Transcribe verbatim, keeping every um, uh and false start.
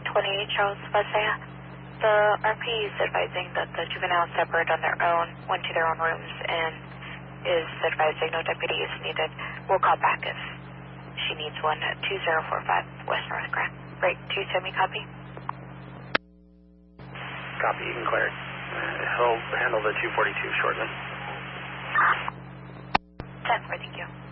twenty-eight Charles Pasea. The R P is advising that the juvenile is separate on their own, went to their own rooms, and is advising no deputy is needed. We'll call back if she needs one at two zero four five West North Grand. Break two, send me copy. Copy, you can clear it. Uh, he'll handle the two forty-two shortly. ten four, thank you.